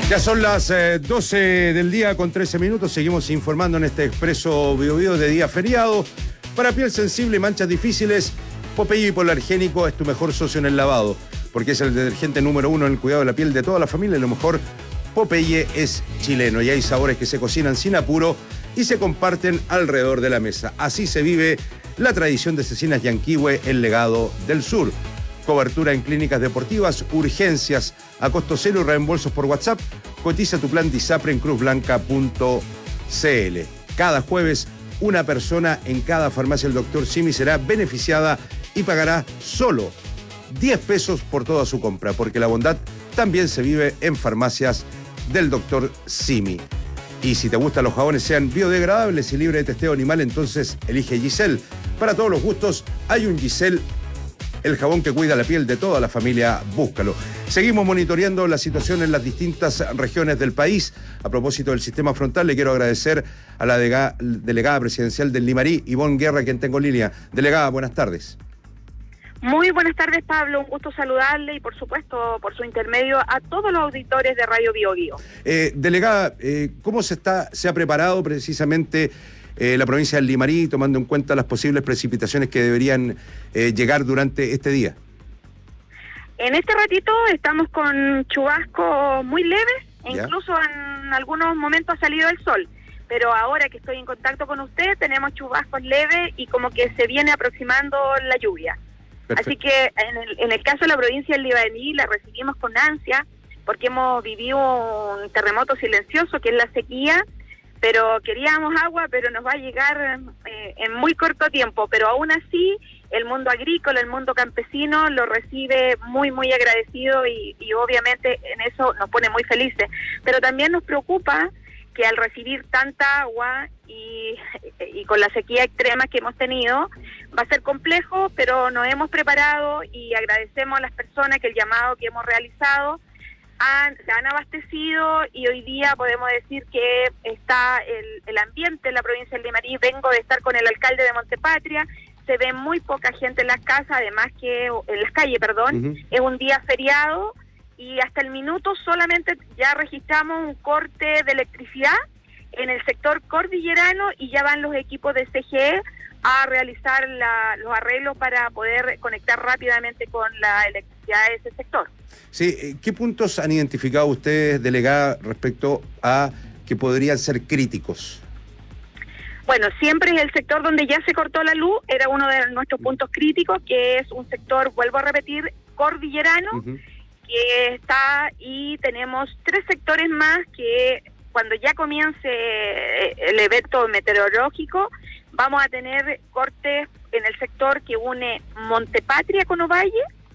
Ya son las 12 del día con 13 minutos. Seguimos informando en este Expreso Biobío de día feriado. Para piel sensible y manchas difíciles, Popeye Hipoalergénico es tu mejor socio en el lavado, porque es el detergente número 1 en el cuidado de la piel de toda la familia. Y lo mejor, Popeye es chileno y hay sabores que se cocinan sin apuro y se comparten alrededor de la mesa. Así se vive la tradición de Cecinas Yanquihue, el legado del sur. Cobertura en clínicas deportivas, urgencias a costo cero y reembolsos por WhatsApp. Cotiza tu plan DISAPRE en cruzblanca.cl. Cada jueves, una persona en cada farmacia del Dr. Simi será beneficiada y pagará solo 10 pesos por toda su compra, porque la bondad también se vive en farmacias del Dr. Simi. Y si te gustan los jabones sean biodegradables y libres de testeo animal, entonces elige Giselle. Para todos los gustos hay un Giselle, el jabón que cuida la piel de toda la familia, búscalo. Seguimos monitoreando la situación en las distintas regiones del país. A propósito del sistema frontal, le quiero agradecer a la delegada presidencial del Limarí, Ivonne Guerra, quien tengo en línea. Delegada, buenas tardes. Muy buenas tardes, Pablo. Un gusto saludarle y, por supuesto, por su intermedio, a todos los auditores de Radio Biobío. Delegada, ¿cómo se ha preparado precisamente la provincia del Limarí, tomando en cuenta las posibles precipitaciones que deberían llegar durante este día? En este ratito estamos con chubascos muy leves, e ¿ya? Incluso en algunos momentos ha salido el sol. Pero ahora que estoy en contacto con usted, tenemos chubascos leves y como que se viene aproximando la lluvia. Perfecto. Así que en el caso de la provincia del Limarí la recibimos con ansia, porque hemos vivido un terremoto silencioso que es la sequía, pero queríamos agua, pero nos va a llegar en muy corto tiempo. Pero aún así, el mundo agrícola, el mundo campesino lo recibe muy, muy agradecido y obviamente en eso nos pone muy felices. Pero también nos preocupa que al recibir tanta agua y con la sequía extrema que hemos tenido, va a ser complejo, pero nos hemos preparado y agradecemos a las personas que el llamado que hemos realizado se han abastecido y hoy día podemos decir que está el ambiente en la provincia del Limarí. Vengo de estar con el alcalde de Montepatria, se ve muy poca gente en las casas, además que en las calles, perdón. Es un día feriado y hasta el minuto solamente ya registramos un corte de electricidad en el sector cordillerano y ya van los equipos de CGE a realizar los arreglos para poder conectar rápidamente con la electricidad de ese sector. Sí, ¿qué puntos han identificado ustedes, delegada, respecto a que podrían ser críticos? Bueno, siempre es el sector donde ya se cortó la luz, era uno de nuestros puntos críticos, que es un sector, vuelvo a repetir, cordillerano, que está, y tenemos 3 sectores más que cuando ya comience el evento meteorológico, vamos a tener cortes en el sector que une Montepatria con Ovalle,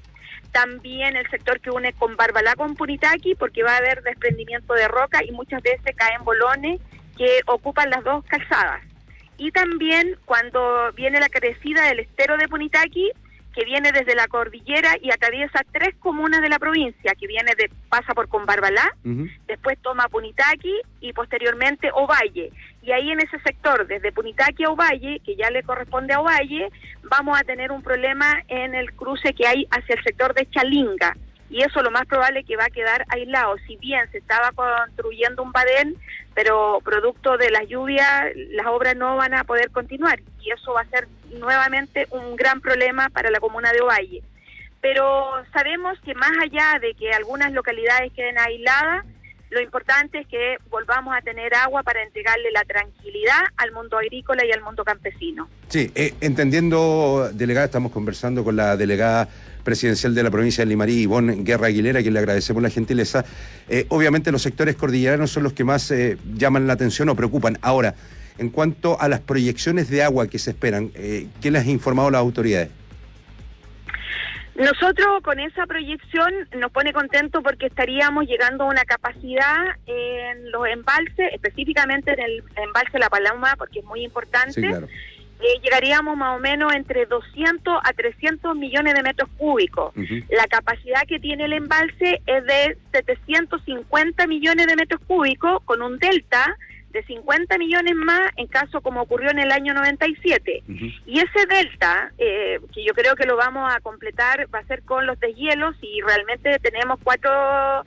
también el sector que une con Barbalá con Punitaqui, porque va a haber desprendimiento de roca y muchas veces caen bolones que ocupan las dos calzadas. Y también cuando viene la crecida del estero de Punitaqui, que viene desde la cordillera y atraviesa 3 comunas de la provincia, que pasa por Conbarbalá, después toma Punitaqui y posteriormente Ovalle. Y ahí en ese sector, desde Punitaqui a Ovalle, que ya le corresponde a Ovalle, vamos a tener un problema en el cruce que hay hacia el sector de Chalinga. Y eso lo más probable que va a quedar aislado. Si bien se estaba construyendo un badén, pero producto de las lluvias, las obras no van a poder continuar. Y eso va a ser nuevamente un gran problema para la comuna de Ovalle. Pero sabemos que más allá de que algunas localidades queden aisladas, lo importante es que volvamos a tener agua para entregarle la tranquilidad al mundo agrícola y al mundo campesino. Sí, entendiendo, delegada, estamos conversando con la delegada presidencial de la provincia de Limarí, Ivonne Guerra Aguilera, a quien le agradecemos la gentileza. Obviamente los sectores cordilleranos son los que más llaman la atención o preocupan. Ahora, en cuanto a las proyecciones de agua que se esperan, ¿qué les ha informado las autoridades? Nosotros con esa proyección nos pone contento porque estaríamos llegando a una capacidad en los embalses, específicamente en el embalse La Paloma, porque es muy importante. Sí, claro. Llegaríamos más o menos entre 200 a 300 millones de metros cúbicos. La capacidad que tiene el embalse es de 750 millones de metros cúbicos, con un delta de 50 millones más en caso como ocurrió en el año 97. Y ese delta, que yo creo que lo vamos a completar, va a ser con los deshielos, y realmente tenemos 4